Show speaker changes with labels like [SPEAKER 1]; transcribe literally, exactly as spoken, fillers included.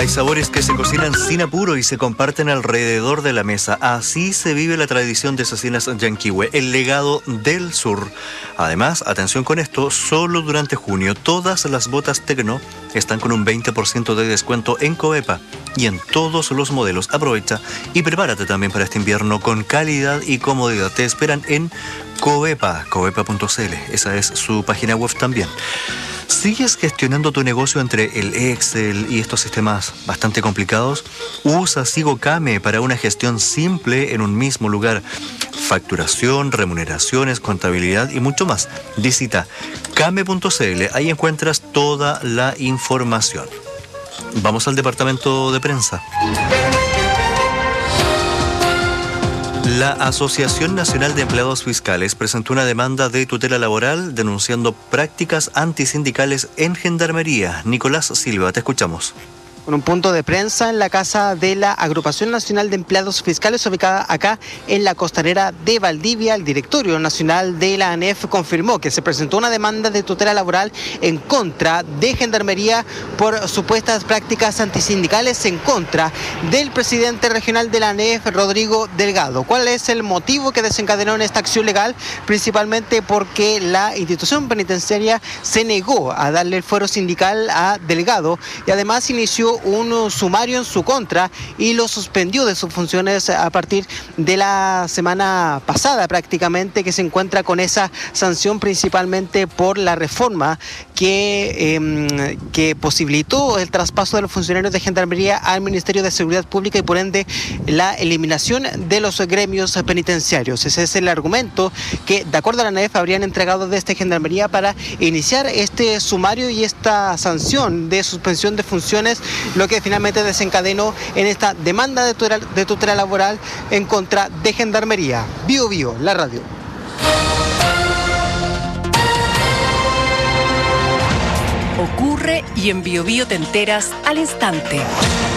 [SPEAKER 1] Hay sabores que se cocinan sin apuro y se comparten alrededor de la mesa. Así se vive la tradición de Cecinas Llanquihue, el legado del sur. Además, atención con esto, solo durante junio todas las botas Tecno están con un veinte por ciento de descuento en Covepa y en todos los modelos. Aprovecha y prepárate también para este invierno con calidad y comodidad. Te esperan en Covepa, covepa punto c l. Esa es su página web también. ¿Sigues gestionando tu negocio entre el Excel y estos sistemas bastante complicados? Usa SigoCame para una gestión simple en un mismo lugar. Facturación, remuneraciones, contabilidad y mucho más. Visita came punto c l, ahí encuentras toda la información. Vamos al departamento de prensa. La Asociación Nacional de Empleados Fiscales presentó una demanda de tutela laboral denunciando prácticas antisindicales en Gendarmería. Nicolás Silva, te escuchamos.
[SPEAKER 2] Con un punto de prensa en la casa de la Agrupación Nacional de Empleados Fiscales, ubicada acá en la costanera de Valdivia, el Directorio Nacional de la ANEF confirmó que se presentó una demanda de tutela laboral en contra de Gendarmería por supuestas prácticas antisindicales en contra del presidente regional de la ANEF, Rodrigo Delgado. ¿Cuál es el motivo que desencadenó en esta acción legal? Principalmente porque la institución penitenciaria se negó a darle el fuero sindical a Delgado y además inició un sumario en su contra y lo suspendió de sus funciones a partir de la semana pasada prácticamente, que se encuentra con esa sanción principalmente por la reforma que, eh, que posibilitó el traspaso de los funcionarios de Gendarmería al Ministerio de Seguridad Pública y por ende la eliminación de los gremios penitenciarios. Ese es el argumento que, de acuerdo a la ANEF, habrían entregado desde Gendarmería para iniciar este sumario y esta sanción de suspensión de funciones, lo que finalmente desencadenó en esta demanda de tutela, de tutela laboral en contra de Gendarmería. Bio Bio, la radio.
[SPEAKER 3] Ocurre y en Bio Bio te enteras al instante.